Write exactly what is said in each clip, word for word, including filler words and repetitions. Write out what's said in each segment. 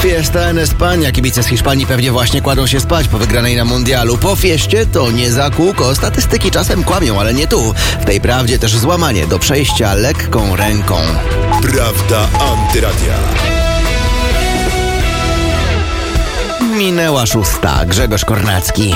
Fiesta en España. Kibice z Hiszpanii pewnie właśnie kładą się spać po wygranej na mundialu. Po fieście to nie za kółko. Statystyki czasem kłamią, ale nie tu. W tej prawdzie też złamanie do przejścia lekką ręką. Prawda Antyradia. Minęła szósta. Grzegorz Kornacki.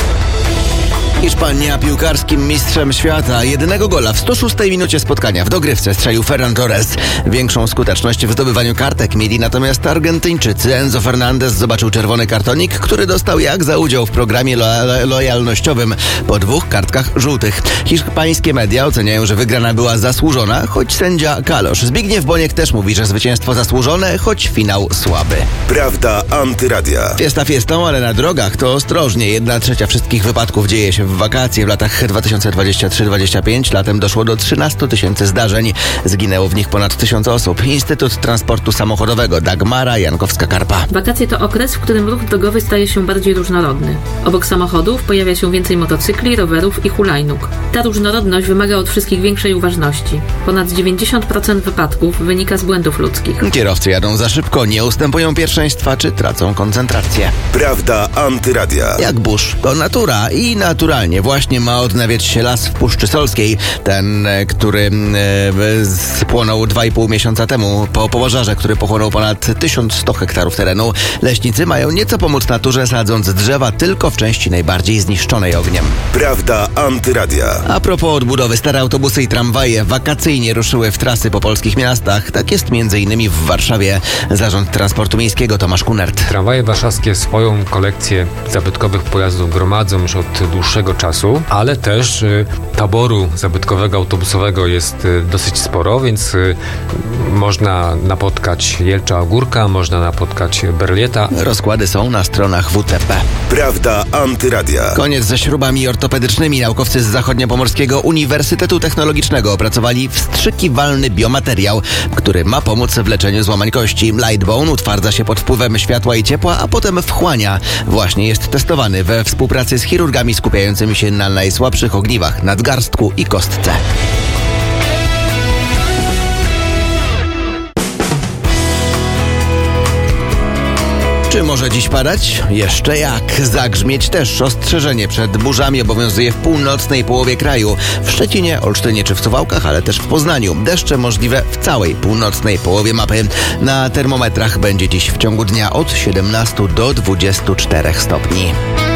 Hiszpania piłkarskim mistrzem świata. Jednego gola w sto szóstej minucie spotkania w dogrywce strzelił Ferran Torres. Większą skuteczność w zdobywaniu kartek mieli natomiast Argentyńczycy. Enzo Fernandez zobaczył czerwony kartonik, który dostał jak za udział w programie lo- lojalnościowym po dwóch kartkach żółtych. Hiszpańskie media oceniają, że wygrana była zasłużona, choć sędzia Kalosz. Zbigniew Boniek też mówi, że zwycięstwo zasłużone, choć finał słaby. Prawda Antyradia. Fiesta fiestą, ale na drogach to ostrożnie. Jedna trzecia wszystkich wypadków dzieje się w wakacje. W latach dwa tysiące dwudziestym trzecim dwudziestym piątym latem doszło do trzynastu tysięcy zdarzeń. Zginęło w nich ponad tysiąc osób. Instytut Transportu Samochodowego. Dagmara Jankowska-Karpa. Wakacje to okres, w którym ruch drogowy staje się bardziej różnorodny. Obok samochodów pojawia się więcej motocykli, rowerów i hulajnóg. Ta różnorodność wymaga od wszystkich większej uważności. Ponad dziewięćdziesiąt procent wypadków wynika z błędów ludzkich. Kierowcy jadą za szybko, nie ustępują pierwszeństwa czy tracą koncentrację. Prawda Antyradia. Jak burz, to natura i naturalnie właśnie ma odnawiać się las w Puszczy Solskiej. Ten, który e, spłonął dwa i pół miesiąca temu po pożarze, który pochłonął ponad tysiąc sto hektarów terenu. Leśnicy mają nieco pomóc naturze, sadząc drzewa tylko w części najbardziej zniszczonej ogniem. Prawda Antyradia. A propos odbudowy, stare autobusy i tramwaje wakacyjnie ruszyły w trasy po polskich miastach. Tak jest między innymi w Warszawie. Zarząd Transportu Miejskiego Tomasz Kunert. Tramwaje warszawskie swoją kolekcję zabytkowych pojazdów gromadzą już od dłuższego czasu, ale też y, taboru zabytkowego autobusowego jest y, dosyć sporo, więc y, można napotkać Jelcza Ogórka, można napotkać Berlieta. Rozkłady są na stronach W T P. Prawda Antyradia. Koniec ze śrubami ortopedycznymi. Naukowcy z Zachodniopomorskiego Uniwersytetu Technologicznego opracowali wstrzykiwalny biomateriał, który ma pomóc w leczeniu złamań kości. Lightbone utwardza się pod wpływem światła i ciepła, a potem wchłania. Właśnie jest testowany we współpracy z chirurgami skupiającymi się na najsłabszych ogniwach, nadgarstku i kostce. Czy może dziś padać? Jeszcze jak. Zagrzmieć też. Ostrzeżenie przed burzami obowiązuje w północnej połowie kraju. W Szczecinie, Olsztynie czy w Suwałkach, ale też w Poznaniu. Deszcze możliwe w całej północnej połowie mapy. Na termometrach będzie dziś w ciągu dnia od siedemnastu do dwudziestu czterech stopni.